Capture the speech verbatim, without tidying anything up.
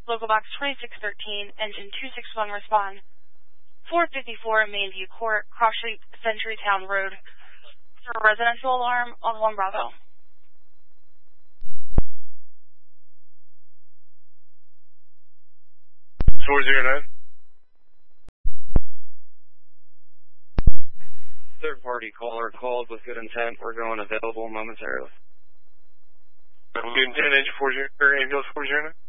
Local box twenty-six thirteen, engine two six one respond. four fifty-four Mainview Court, Cross Street, Centurytown Road. For a residential alarm on one Bravo. four zero nine. Third party caller called with good intent. We're going available momentarily. Good intent, engine four zero, or ambulance four zero nine.